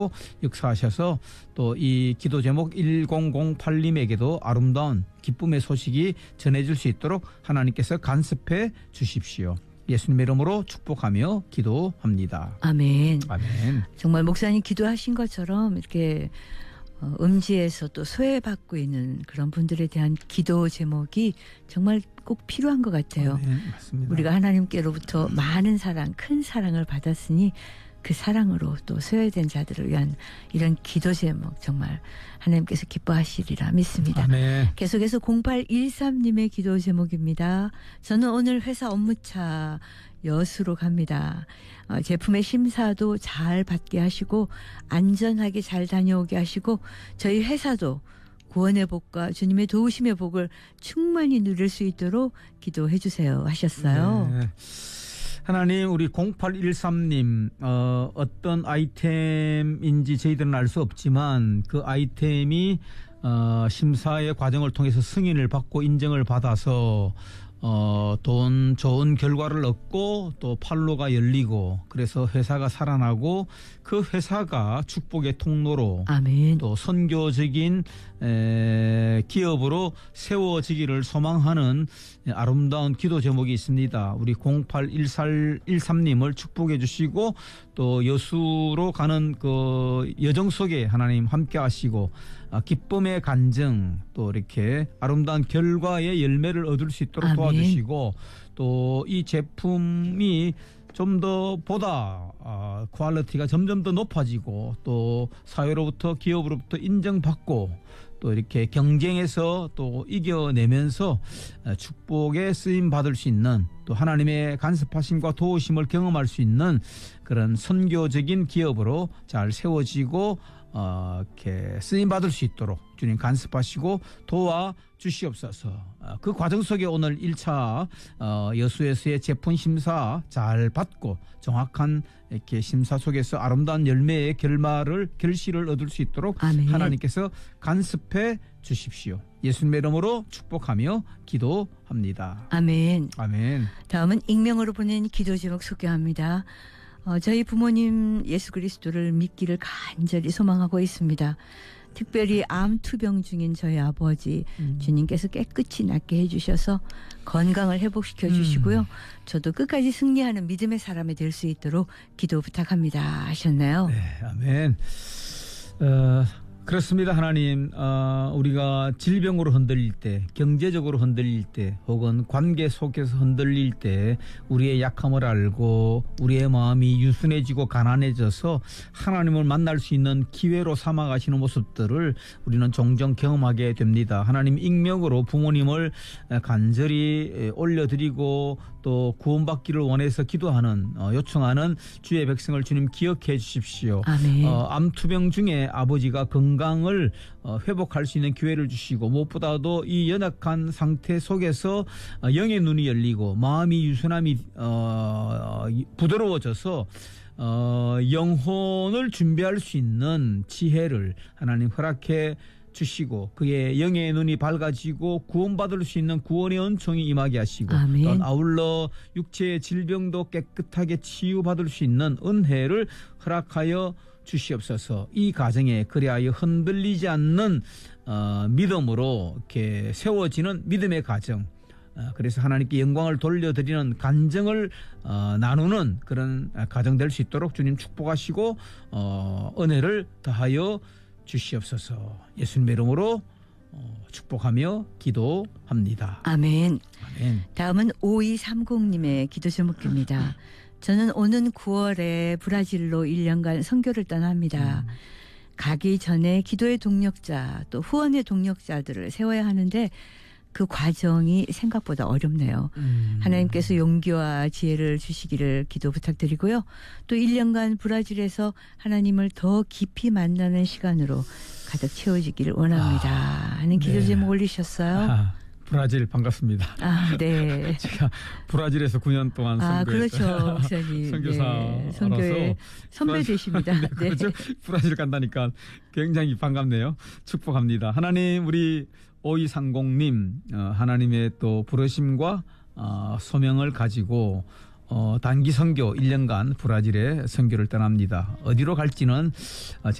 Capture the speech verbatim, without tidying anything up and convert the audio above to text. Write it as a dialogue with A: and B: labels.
A: 역사하셔서 또 이 기도 제목 천팔 님에게도 아름다운 기쁨의 소식이 전해질 수 있도록 하나님께서 간섭해 주십시오. 예수님의 이름으로 축복하며 기도합니다.
B: 아멘.
A: 아멘.
B: 정말 목사님 기도하신 것처럼 이렇게 음지에서 또 소외받고 있는 그런 분들에 대한 기도 제목이 정말 꼭 필요한 것 같아요.
A: 네, 맞습니다.
B: 우리가 하나님께로부터 많은 사랑, 큰 사랑을 받았으니 그 사랑으로 또 소외된 자들을 위한 이런 기도 제목 정말 하나님께서 기뻐하시리라 믿습니다.
A: 아멘.
B: 계속해서 공팔일삼 님의 기도 제목입니다. 저는 오늘 회사 업무차 여수로 갑니다. 어, 제품의 심사도 잘 받게 하시고 안전하게 잘 다녀오게 하시고 저희 회사도 구원의 복과 주님의 도우심의 복을 충만히 누릴 수 있도록 기도해 주세요 하셨어요.
A: 네. 하나님, 우리 공팔일삼 님 어, 어떤 아이템인지 저희들은 알 수 없지만 그 아이템이 어, 심사의 과정을 통해서 승인을 받고 인정을 받아서 어, 돈 좋은 결과를 얻고 또 판로가 열리고 그래서 회사가 살아나고 그 회사가 축복의 통로로
B: 아멘. 또
A: 선교적인 에, 기업으로 세워지기를 소망하는 아름다운 기도 제목이 있습니다. 우리 공팔일삼 님을 축복해 주시고 또 여수로 가는 그 여정 속에 하나님 함께 하시고 기쁨의 간증 또 이렇게 아름다운 결과의 열매를 얻을 수 있도록 아멘. 도와주시고 또 이 제품이 좀 더 보다 어, 퀄리티가 점점 더 높아지고 또 사회로부터 기업으로부터 인정받고 또 이렇게 경쟁에서 또 이겨내면서 축복에 쓰임 받을 수 있는 또 하나님의 간섭하심과 도우심을 경험할 수 있는 그런 선교적인 기업으로 잘 세워지고 어, 이렇게 쓰임 받을 수 있도록 주님 간섭하시고 도와 주시옵소서. 어, 그 과정 속에 오늘 일 차 어, 여수에서의 제품 심사 잘 받고 정확한 이렇게 심사 속에서 아름다운 열매의 결말을 결실을 얻을 수 있도록 아멘. 하나님께서 간섭해 주십시오. 예수님의 이름으로 축복하며 기도합니다.
B: 아멘.
A: 아멘.
B: 다음은 익명으로 보낸 기도 제목 소개합니다. 어, 저희 부모님 예수 그리스도를 믿기를 간절히 소망하고 있습니다. 특별히 암 투병 중인 저희 아버지 음. 주님께서 깨끗이 낫게 해주셔서 건강을 회복시켜 주시고요. 음. 저도 끝까지 승리하는 믿음의 사람이 될 수 있도록 기도 부탁합니다 하셨나요?
A: 네, 아멘. 어, 그렇습니다. 하나님, 어, 우리가 질병으로 흔들릴 때, 경제적으로 흔들릴 때, 혹은 관계 속에서 흔들릴 때 우리의 약함을 알고 우리의 마음이 유순해지고 가난해져서 하나님을 만날 수 있는 기회로 삼아가시는 모습들을 우리는 종종 경험하게 됩니다. 하나님, 익명으로 부모님을 간절히 올려드리고 또 구원받기를 원해서 기도하는 어, 요청하는 주의 백성을 주님 기억해 주십시오.
B: 아멘.
A: 어, 암투병 중에 아버지가 건강을 어, 회복할 수 있는 기회를 주시고 무엇보다도 이 연약한 상태 속에서 어, 영의 눈이 열리고 마음이 유순함이 어, 부드러워져서 어, 영혼을 준비할 수 있는 지혜를 하나님 허락해 주시고 그의 영의 눈이 밝아지고 구원받을 수 있는 구원의 은총이 임하게 하시고
B: 아멘.
A: 또 아울러 육체의 질병도 깨끗하게 치유받을 수 있는 은혜를 허락하여 주시옵소서. 이 가정에 그리하여 흔들리지 않는 어, 믿음으로 이렇게 세워지는 믿음의 가정, 어, 그래서 하나님께 영광을 돌려드리는 간증을 어, 나누는 그런 가정 될 수 있도록 주님 축복하시고 어, 은혜를 더하여 주시옵소서. 예수님의 이름으로 어, 축복하며 기도합니다.
B: 아멘.
A: 아멘.
B: 다음은 오이삼공 님의 기도 제목입니다. 저는 오는 구월에 브라질로 일 년간 선교를 떠납니다. 음. 가기 전에 기도의 동력자 또 후원의 동력자들을 세워야 하는데 그 과정이 생각보다 어렵네요. 음. 하나님께서 용기와 지혜를 주시기를 기도 부탁드리고요. 또 일 년간 브라질에서 하나님을 더 깊이 만나는 시간으로 가득 채워지기를 원합니다. 아, 하는 기도 네. 제목 올리셨어요.
A: 아, 브라질 반갑습니다.
B: 아, 네.
A: 제가 브라질에서 구 년 동안 선교했어요.
B: 아, 그렇죠. 목사님.
A: 선교사라서
B: 네. 선교의 선배되십니다.
A: 네, 그렇죠. 네. 브라질 간다니까 굉장히 반갑네요. 축복합니다. 하나님, 우리 오이삼공 님 어, 하나님의 또 부르심과 어, 소명을 가지고 어, 단기 선교 일 년간 브라질에 선교를 떠납니다. 어디로 갈지는 어,